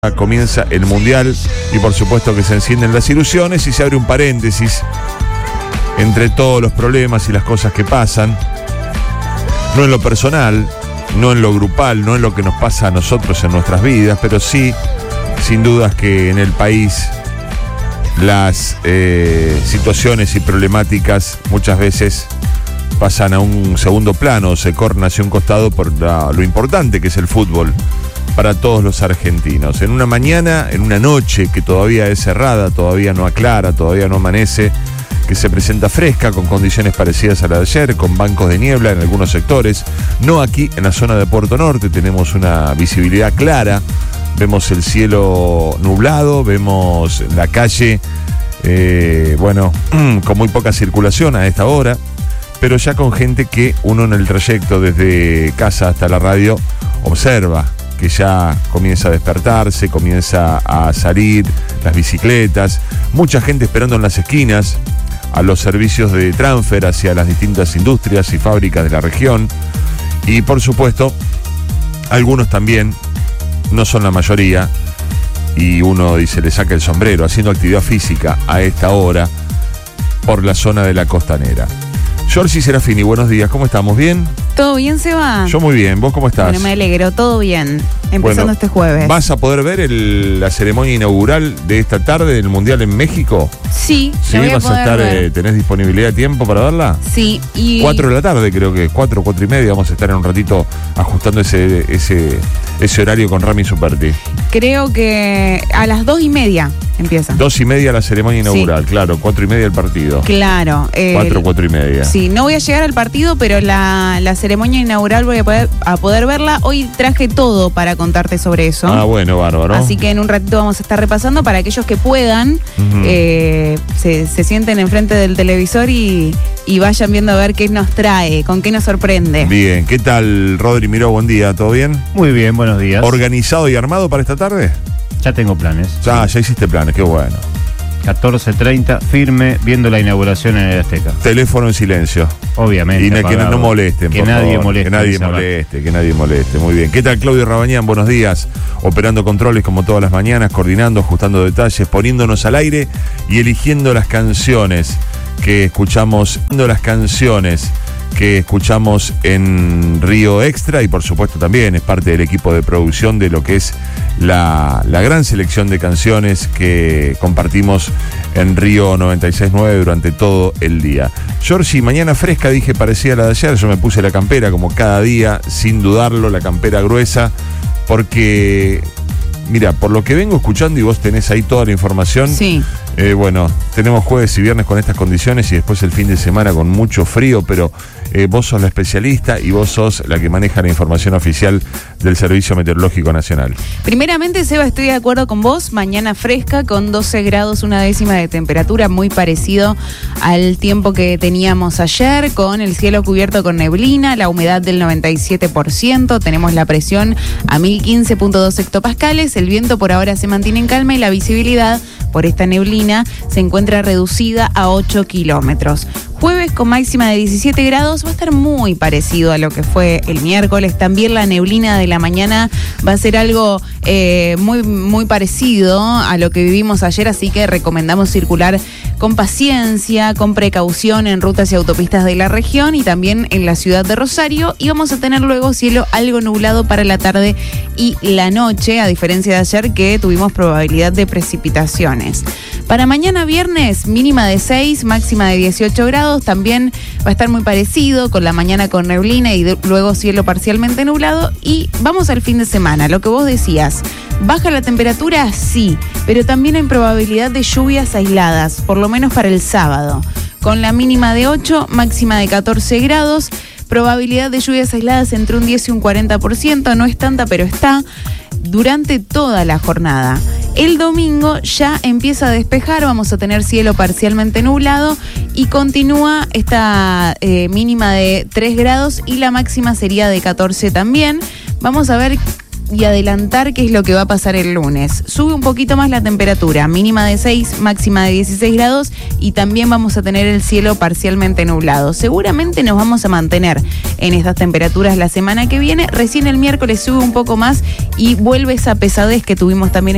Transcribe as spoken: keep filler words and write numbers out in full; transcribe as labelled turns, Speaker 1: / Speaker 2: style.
Speaker 1: Comienza el Mundial y por supuesto que se encienden las ilusiones y se abre un paréntesis entre todos los problemas y las cosas que pasan, no en lo personal, no en lo grupal, no en lo que nos pasa a nosotros en nuestras vidas, pero sí, sin dudas que en el país las eh, situaciones y problemáticas muchas veces pasan a un segundo plano, se corren hacia un costado por la, lo importante que es el fútbol para todos los argentinos. En una mañana, en una noche que todavía es cerrada, todavía no aclara, todavía no amanece, que se presenta fresca, con condiciones parecidas a la de ayer, con bancos de niebla en algunos sectores, no aquí en la zona de Puerto Norte, tenemos una visibilidad clara, vemos el cielo nublado, vemos la calle, eh, bueno, con muy poca circulación a esta hora, pero ya con gente que uno en el trayecto desde casa hasta la radio observa que ya comienza a despertarse, comienza a salir las bicicletas, mucha gente esperando en las esquinas a los servicios de transfer hacia las distintas industrias y fábricas de la región, y por supuesto algunos también, no son la mayoría, y uno dice, le saca el sombrero, haciendo actividad física a esta hora por la zona de la costanera. Giorgi Serafini, buenos días, ¿cómo estamos? ¿Bien?
Speaker 2: ¿Todo bien, Seba?
Speaker 1: Yo muy bien, ¿vos cómo estás?
Speaker 2: Bueno, me alegro, todo bien, empezando
Speaker 1: bueno,
Speaker 2: este jueves.
Speaker 1: ¿Vas a poder ver el, la ceremonia inaugural de esta tarde del Mundial en México?
Speaker 2: Sí,
Speaker 1: ¿Sí?
Speaker 2: voy a
Speaker 1: ¿Vas a
Speaker 2: poder
Speaker 1: estar,
Speaker 2: ver.
Speaker 1: eh, tenés disponibilidad de tiempo para verla?
Speaker 2: Sí, y...
Speaker 1: Cuatro de la tarde creo que, cuatro, cuatro y media, vamos a estar en un ratito ajustando ese, ese, ese horario con Rami Superti.
Speaker 2: Creo que a las dos y media empieza.
Speaker 1: Dos y media la ceremonia inaugural, sí. Claro, cuatro y media el partido.
Speaker 2: Claro. Eh,
Speaker 1: cuatro, cuatro y media.
Speaker 2: Sí, no voy a llegar al partido, pero la, la ceremonia inaugural voy a poder, a poder verla. Hoy traje todo para contarte sobre eso.
Speaker 1: Ah, bueno, bárbaro.
Speaker 2: Así que en un ratito vamos a estar repasando para aquellos que puedan, uh-huh. eh, se, se sienten enfrente del televisor y, y vayan viendo a ver qué nos trae, con qué nos sorprende.
Speaker 1: Bien, ¿qué tal, Rodri Miró? Buen día, ¿todo bien?
Speaker 3: Muy bien, buenos días.
Speaker 1: ¿Organizado y armado para esta tarde?
Speaker 3: Ya tengo planes.
Speaker 1: Ya, sí. ya hiciste planes, qué bueno.
Speaker 3: catorce treinta, firme, viendo la inauguración en el Azteca.
Speaker 1: Teléfono en silencio.
Speaker 3: Obviamente.
Speaker 1: Y que no molesten,
Speaker 3: que
Speaker 1: por
Speaker 3: nadie
Speaker 1: favor.
Speaker 3: moleste.
Speaker 1: Que nadie moleste, que nadie moleste. Muy bien. ¿Qué tal, Claudio Rabañán? Buenos días. Operando controles como todas las mañanas, coordinando, ajustando detalles, poniéndonos al aire y eligiendo las canciones que escuchamos, las canciones que escuchamos en Río Extra, y por supuesto también es parte del equipo de producción de lo que es la, la gran selección de canciones que compartimos en Río noventa y seis punto nueve durante todo el día. Giorgi, mañana fresca, dije, parecía la de ayer, yo me puse la campera como cada día, sin dudarlo, la campera gruesa, porque... Mira, por lo que vengo escuchando y vos tenés ahí toda la información,
Speaker 2: sí.
Speaker 1: eh, bueno, tenemos jueves y viernes con estas condiciones y después el fin de semana con mucho frío, pero eh, vos sos la especialista y vos sos la que maneja la información oficial del Servicio Meteorológico Nacional.
Speaker 2: Primeramente, Seba, estoy de acuerdo con vos, mañana fresca con doce grados, una décima de temperatura, muy parecido al tiempo que teníamos ayer, con el cielo cubierto con neblina, la humedad del noventa y siete por ciento, tenemos la presión a mil quince punto dos hectopascales, el viento por ahora se mantiene en calma y la visibilidad por esta neblina se encuentra reducida a ocho kilómetros. Jueves con máxima de diecisiete grados, va a estar muy parecido a lo que fue el miércoles. También la neblina de la mañana va a ser algo eh, muy, muy parecido a lo que vivimos ayer, así que recomendamos circular con paciencia, con precaución en rutas y autopistas de la región y también en la ciudad de Rosario. Y vamos a tener luego cielo algo nublado para la tarde y la noche, a diferencia de ayer que tuvimos probabilidad de precipitaciones. Para mañana viernes, mínima de seis, máxima de dieciocho grados, también va a estar muy parecido, con la mañana con neblina y de, luego cielo parcialmente nublado. Y vamos al fin de semana, lo que vos decías, ¿baja la temperatura? Sí, pero también hay probabilidad de lluvias aisladas, por lo menos para el sábado, con la mínima de ocho, máxima de catorce grados, probabilidad de lluvias aisladas entre un diez y un cuarenta por ciento, no es tanta, pero está durante toda la jornada. El domingo ya empieza a despejar, vamos a tener cielo parcialmente nublado y continúa esta eh, mínima de tres grados y la máxima sería de catorce también. Vamos a ver y adelantar qué es lo que va a pasar el lunes. Sube un poquito más la temperatura, mínima de seis, máxima de dieciséis grados y también vamos a tener el cielo parcialmente nublado. Seguramente nos vamos a mantener en estas temperaturas la semana que viene. Recién el miércoles sube un poco más y vuelve esa pesadez que tuvimos también